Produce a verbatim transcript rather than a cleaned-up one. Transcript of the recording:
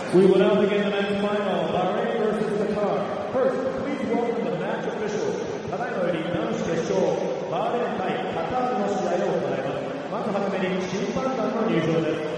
We will now begin the men's final, Bahrain versus Qatar. First, please welcome the match officials. ただいまより男子決勝、バーレーン対カタールの試合を行います。まずはじめに審判団の入場です。